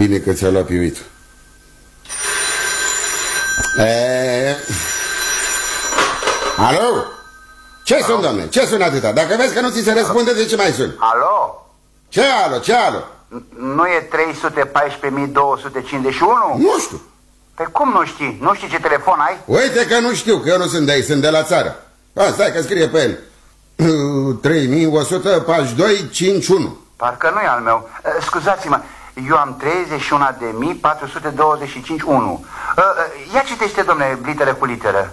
Bine că ți-a luat piuit. Alo? Ce sunt, domne? Ce sunt atâta? Dacă vezi că nu ți se răspunde, de ce mai sun? Alo? Ce alo? Ce alo? Nu e 314.251? Nu știu. Pe cum nu știi? Nu știi ce telefon ai? Uite că nu știu, că eu nu sunt de aici, sunt de la țară. Stai că scrie pe el 314251. Parcă nu e al meu. Scuzați-mă, eu am 31.425.1. Ia citește, domnule, literă cu literă.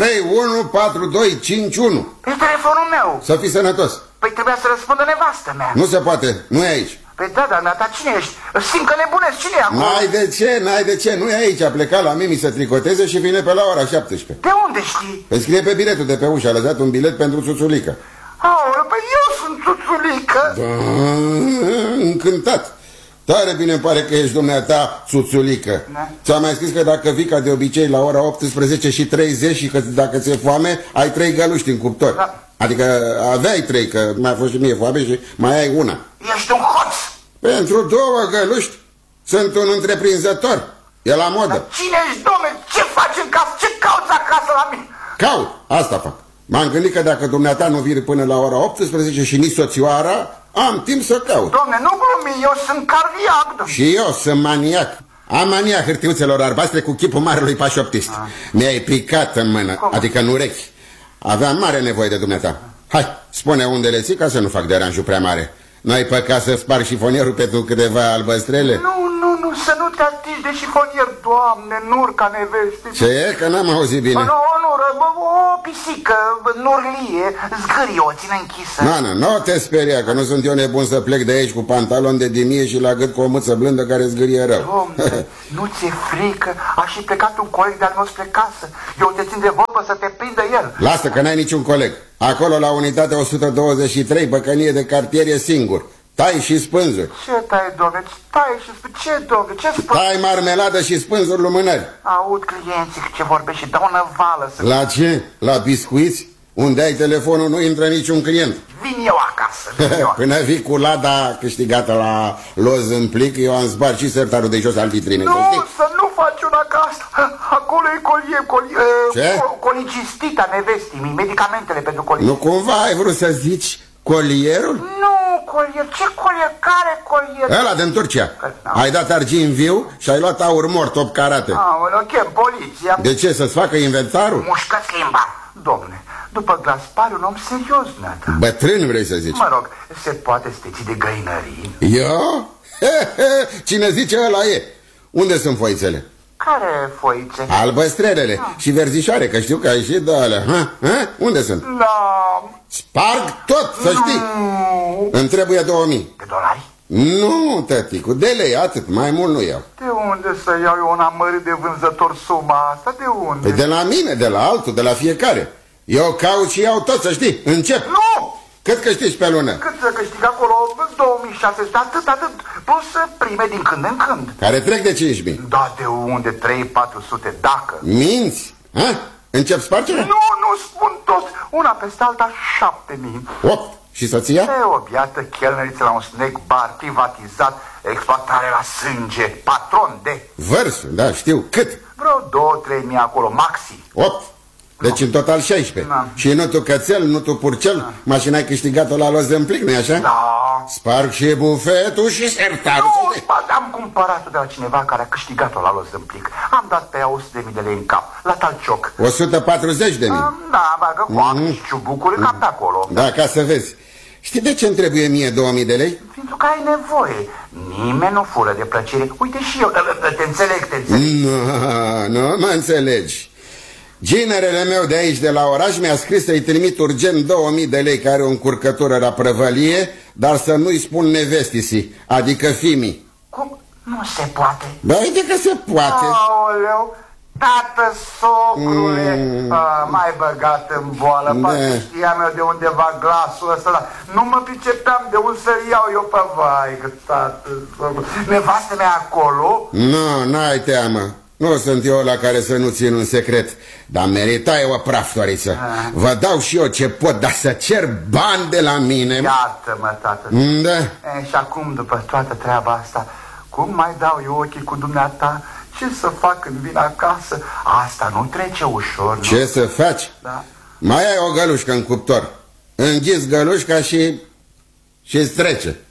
314251. E telefonul meu. Să fii sănătos. Păi trebuia să răspundă nevastă mea. Nu se poate, nu e aici. Păi da, dar cine ești? Simt că nebunesc, cine e acolo? N-ai de ce, nu e aici. A plecat la Mimi să tricoteze și vine pe la ora 17. De unde știi? Păi scrie pe biletul de pe ușă, a lăsat un bilet pentru Țuțulică. Aoleu, păi eu sunt Țuțulică. Da, încântat. Tare bine îmi pare că ești dumneata Țuțulică. Da. Ți-am mai scris că dacă vii ca de obicei la ora 18:30 și că dacă ți-e foame, ai 3 găluști în cuptor. Da. Adică aveai 3, că mi-a fost și mie foame și mai ai una. Ești un hoț. Pentru 2 găluști sunt un întreprinzător. E la modă. Dar cine ești, domne? Ce faci în casă? Ce cauți acasă la mine? Caut, asta fac. M-am gândit că dacă dumneata nu vii până la ora 18 și nici soțioara, am timp să caut. Domne, nu glumi, eu sunt cardiac, domne. Și eu sunt maniac. Am mania hârtiuțelor albastre cu chipul marelui pașoptist. Mi-ai picat în mână, adică în urechi. Aveam mare nevoie de dumneata. Hai, spune unde le ții ca să nu fac deranjul prea mare. N-ai păcat să spargi șifonierul pentru câteva albăstrele? Nu, să nu te atingi de șifonier, Doamne, nurca neveste. Ce e? Că n-am auzit bine. Nu, o pisică, nurlie, zgârie, o ține închisă. Nu te speria, că nu sunt eu nebun să plec de aici cu pantalon de dimie și la gât cu o mâță blândă care zgârie rău. Domne, nu ți-e frică? A și plecat un coleg de-al nostru spre casă. Eu te țin de vorbă să te prindă el. Lasă că n-ai niciun coleg. Acolo la unitatea 123, băcănie de cartier, e singur. Tai și spânzuri. Ce tai, domne? Tai și spânzuri? Ce, domne? Ce spânzuri? Tai marmeladă și spânzuri lumânări. Aud clienții ce vorbește și dau o năvală să... La ce? La biscuiți? Unde ai telefonul nu intră niciun client. Vin eu acasă, vin eu. Până vii cu lada câștigată la loz în plic, eu am spart și sertarul de jos al vitrinei. Nu, să nu faci una ca asta. Acolo e colicistita nevestii, medicamentele pentru colicistita. Nu cumva ai vrut să zici colierul? Nu, colier. Ce colier? Care colier? Ăla din Turcia. Ai dat argint viu și ai luat aur mort 8 carate. Aoleu, chem poliția. De ce? Să-ți facă inventarul? Mușcă-ți limba. Domne, după Gaspar un om serios, nata. Bătrân vrei să zici? Mă rog, se poate să te ții de găinării. Eu? Cine zice ăla e. Unde sunt foițele? Care foițe? Albăstrelele și verzișoare, că știu că ai și de alea. Unde sunt? Sparg tot, să știi. Îmi trebuie 2000. De dolari? Nu, tăticu, de lei, atât, mai mult nu iau. De unde să iau eu un amărit de vânzător suma asta? De unde? Păi de la mine, de la altul, de la fiecare. Eu caut și iau tot, să știi, încep. Nu! Cât câștigi pe lună? Cât să câștig acolo? 2600, atât, plus prime din când în când. Care trec de 5.000. Da, de unde? 3-400, dacă. Minți? Încep spargere? Nu spun tot. Una peste alta 7.000. 8. Și soția? E o biată chelneriță la un snack bar privatizat, exploatare la sânge, patron de... Vărsul, da, știu. Cât? Vreo 2-3.000 acolo, maxi. 8. Deci în total 16. Și nu tu cățel, nu tu purcel. Mașina ai câștigat-o la los de împlic, nu-i așa? Da. Sparg și bufetul și sertarul. Nu, am cumpărat-o de la cineva care a câștigat-o la los de împlic. Am dat pe ea 100.000 de lei în cap, la Talcioc. 140.000. Da, bagă coacă și ciubucuri, cam pe acolo. Da, ca să vezi. Știi de ce îmi trebuie mie 2000 de lei? Pentru că ai nevoie. Nimeni nu fură de plăcere. Uite și eu, te înțeleg. Nu mă înțelegi. Ginerele meu de aici, de la oraș, mi-a scris să-i trimit urgent 2000 de lei, care o încurcătură la prăvălie, dar să nu-i spun nevestisii, adică fimii. Cum? Nu se poate. Bă, uite că se poate. Aoleu, tată socrule, mai băgat în boală, parcă știam eu de undeva glasul ăsta, dar nu mă pricepeam de unde să-l iau eu pe vai, că tată socrule. Nevastă mea acolo? Nu, n-ai teamă. Nu sunt eu la care să nu țin un secret, dar meritai o praftoriță. Vă dau și eu ce pot, dar să cer bani de la mine. Iartă-mă, tată. Da. Și acum, după toată treaba asta, Cum mai dau eu ochii cu dumneata? Ce să fac când vin acasă? Asta nu trece ușor, nu? Ce să faci? Da. Mai ai o gălușcă în cuptor. Înghiți gălușca și îți trece.